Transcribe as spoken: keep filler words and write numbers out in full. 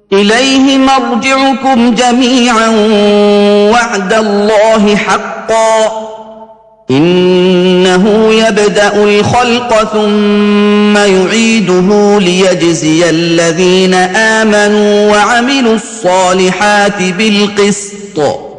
إليه مرجعكم جميعا وعد الله حقا إنه يبدأ الخلق ثم يعيده ليجزي الذين آمنوا وعملوا الصالحات بالقسط